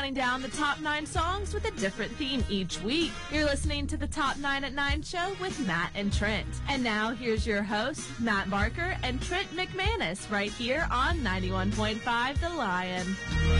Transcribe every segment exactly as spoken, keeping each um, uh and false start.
counting down the top nine songs with a different theme each week. You're listening to the Top nine at nine show with Matt and Trent. And now here's your hosts, Matt Barker and Trent McManus, right here on ninety-one point five The Lion.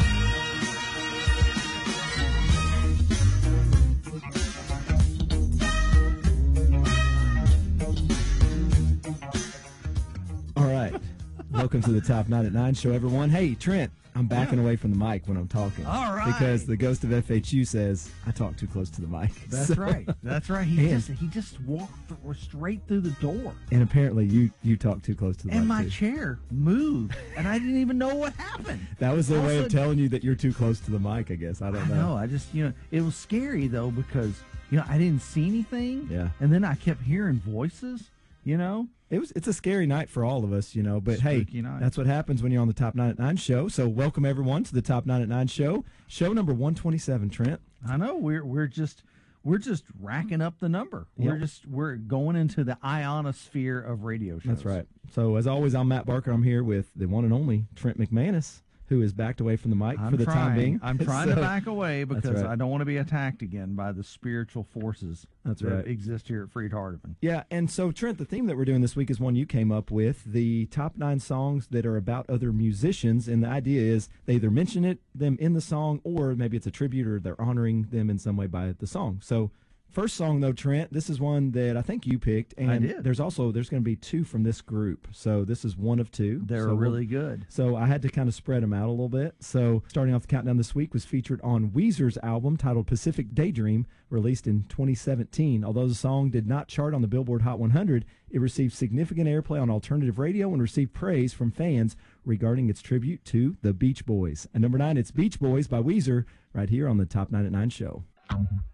All right. Welcome to the Top nine at nine show, everyone. Hey, Trent, I'm backing away from the mic when I'm talking. All right. Because the ghost of F H U says I talk too close to the mic. That's So- right. That's right. He And- just he just walked th- straight through the door. And apparently you, you talk too close to the And mic, my too. chair moved, and I didn't even know what happened. That was their All of way a of sudden- telling you that you're too close to the mic, I guess. I don't I know. know. I just, you know, it was scary, though, because, you know, I didn't see anything. Yeah. And then I kept hearing voices, you know. It was it's a scary night for all of us, you know, but Spooky hey, night. that's what happens when you're on the Top nine at nine show. So welcome everyone to the Top nine at nine show. Show number one twenty-seven, Trent. I know. We're we're just we're just racking up the number. We're Yep. just we're going into the ionosphere of radio shows. That's right. So as always, I'm Matt Barker. I'm here with the one and only Trent McManus, who is backed away from the mic I'm for the trying. time being. I'm trying So- to back away because right. I don't want to be attacked again by the spiritual forces That's that right. exist here at Freed Hardeman. Yeah, and so Trent, the theme that we're doing this week is one you came up with, the top nine songs that are about other musicians, and the idea is they either mention it them in the song, or maybe it's a tribute, or they're honoring them in some way by the song. So, first song though, Trent, this is one that I think you picked, and I did. there's also there's going to be two from this group, so this is one of two. They're So we'll- really good. So I had to kind of spread them out a little bit. So starting off the countdown this week was featured on Weezer's album titled Pacific Daydream, released in twenty seventeen. Although the song did not chart on the Billboard Hot one hundred, it received significant airplay on alternative radio and received praise from fans regarding its tribute to the Beach Boys. And number nine, it's Beach Boys by Weezer, right here on the Top nine at nine show.